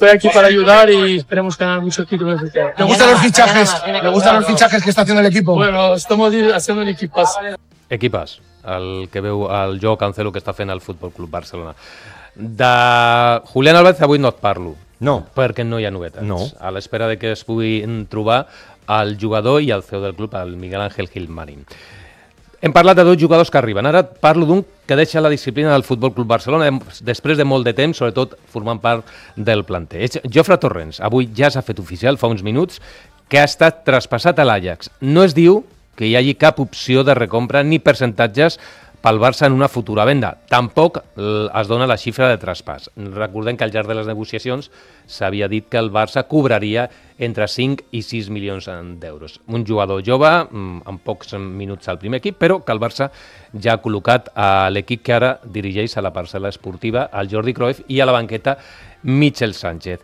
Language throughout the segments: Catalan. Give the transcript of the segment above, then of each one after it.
estoy aquí para ayudar y esperemos ganar muchos títulos. ¿Te gustan los fichajes que está haciendo el equipo? Bueno, estamos haciendo un equipazo. Equipàs, el que veu el Joao Cancelo que està fent el Futbol Club Barcelona. De Julián Álvarez avui no et parlo. No. Perquè no hi ha novetats. No. A l'espera de que es puguin trobar el jugador i el CEO del club, el Miguel Ángel Gilmarín. Hem parlat de dos jugadors que arriben. Ara parlo d'un que deixa la disciplina del Futbol Club Barcelona després de molt de temps, sobretot formant part del planter. És Jofre Torrents. Avui ja s'ha fet oficial, fa uns minuts, que ha estat traspassat a l'Ajax. No es diu que hi hagi cap opció de recompra ni percentatges pel Barça en una futura venda. Tampoc es dona la xifra de traspàs. Recordem que al llarg de les negociacions s'havia dit que el Barça cobraria entre 5 i 6 milions d'euros. Un jugador jove, amb pocs minuts al primer equip, però que el Barça ja ha col·locat a l'equip que ara dirigeix a la parcel·la esportiva, el Jordi Cruyff, i a la banqueta Michel Sánchez.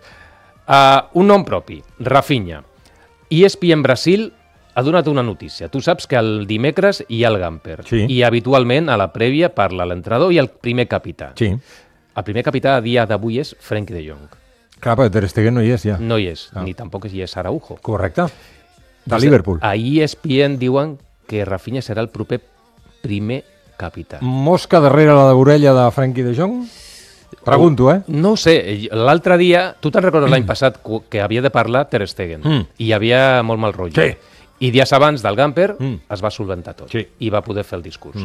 Un nom propi, Rafinha. ESPN Brasil ha donat una notícia. Tu saps que el dimecres hi ha el Gamper. Sí. I habitualment a la prèvia parla l'entrenador i el primer capità. Sí. El primer capità a dia d'avui és Frenkie de Jong. Clar, però Ter Stegen no hi és ja. No hi és, ni tampoc hi és Araujo. Correcte. De Liverpool. A ESPN diuen que Rafinha serà el proper primer capità. Mosca darrere la orella de Frenkie de Jong? Pregunto, No ho sé. L'altre dia, tu te'n recordes l'any passat que havia de parlar Ter Stegen i hi havia molt mal rotllo. Sí. I dies abans del Gamper es va solventar tot i va poder fer el discurs.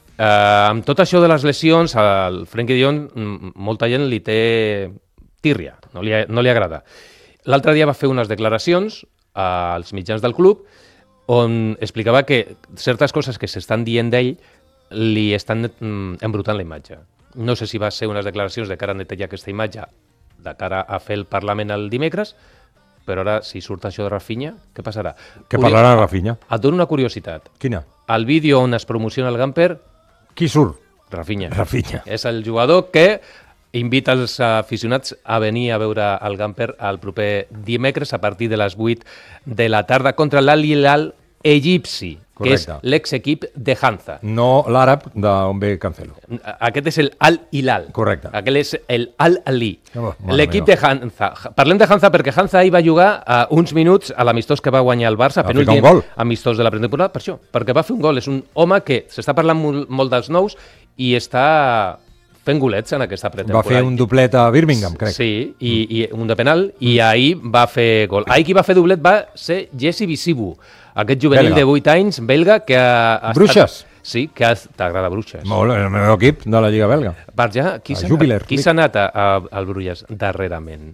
Amb tot això de les lesions, al Frenkie de Jong molta gent li té tírria, no li agrada. L'altre dia va fer unes declaracions als mitjans del club on explicava que certes coses que s'estan dient d'ell li estan embrutant la imatge. No sé si va ser unes declaracions de cara a netejar aquesta imatge de cara a fer el Parlament el dimecres, però ara, si surt això de Rafinha, què passarà? Què parlarà Rafinha? Et dono una curiositat. Quina? El vídeo on es promociona el Gamper... Qui surt? Rafinha. Rafinha. És el jugador que invita els aficionats a venir a veure el Gamper el proper dimecres a partir de les 8 de la tarda contra l'Al-Hilal egipci, que és l'exequip de Hanza. No l'àrab d'on ve Cancelo. Aquest és el Al-Hilal. Correcte. Aquell és el Al-Ali. L'equip de Hanza. Parlem de Hanza perquè Hanza ahir va jugar uns minuts a l'amistós que va guanyar el Barça, penúltim amistós de la pretemporada, per això, perquè va fer un gol. És un home que s'està parlant molt dels nous i està fent golets en aquesta pretemporada. Va fer un doblet a Birmingham, crec. Sí, i un de penal, i ahir va fer gol. Ahir qui va fer doblet va ser Jesse Visibu, aquest juvenil de 8 anys, belga, que ha Bruixes. Sí, que t'agrada Bruixes. Molt, el meu equip de la Lliga Belga. Barja, qui s'ha anat al Bruixes darrerament?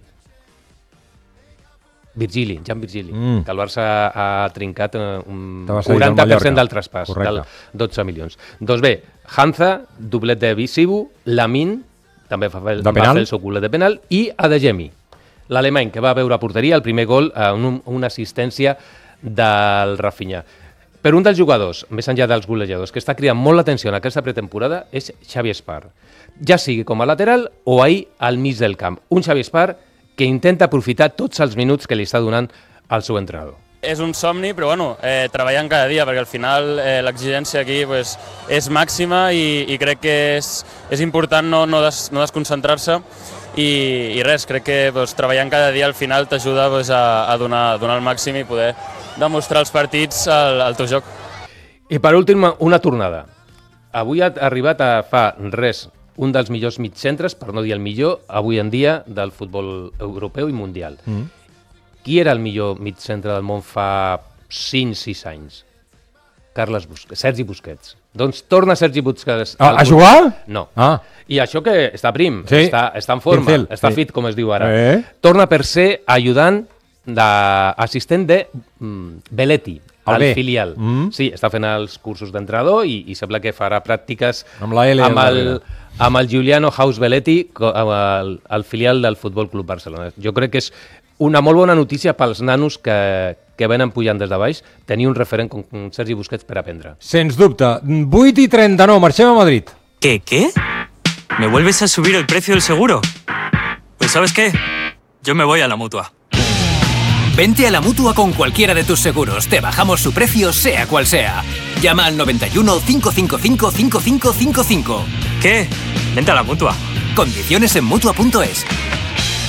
Virgili, Jan Virgili, que el Barça ha trincat un 40% del traspàs, del 12 milions. Doncs bé, Hanza, doblet de Visibu, Lamin, també va fer el seu golet de penal, i Adeyemi, l'alemany, que va veure a porteria el primer gol en una assistència del Rafinha. Per un dels jugadors, més enllà dels golejadors, que està cridant molt l'atenció en aquesta pretemporada és Xavi Espar. Ja sigui com a lateral o ahir al mig del camp. Un Xavi Espar que intenta aprofitar tots els minuts que li està donant el seu entrenador. És un somni, però bueno, treballant cada dia, perquè al final l'exigència aquí és màxima i crec que és important no desconcentrar-se i res, crec que treballant cada dia al final t'ajuda a donar el màxim i poder demostrar els partits al teu joc. I per últim, una tornada. Avui ha arribat fa res un dels millors mitjcentres, per no dir el millor, avui en dia del futbol europeu i mundial. Qui era el millor mitjcentre del món fa 5-6 anys? Sergi Busquets. Doncs torna Sergi Busquets. A jugar? No. I això que està prim, està en forma, està fit, com es diu ara. Torna per ser ajudant d'assistent de Belletti, al filial. Sí, està fent els cursos d'entrenador i sembla que farà pràctiques amb el Giuliano House Belletti al filial del Futbol Club Barcelona. Jo crec que és una molt bona notícia pels nanos que venen pujant des de baix, tenir un referent com Sergi Busquets per aprendre. Sens dubte. 8:39, marxem a Madrid. ¿Qué? ¿Me vuelves a subir el precio del seguro? Pues ¿sabes qué? Yo me voy a la Mutua. Vente a la Mutua con cualquiera de tus seguros. Te bajamos su precio, sea cual sea. Llama al 91 555 5555. ¿Qué? Vente a la Mutua. Condiciones en Mutua.es.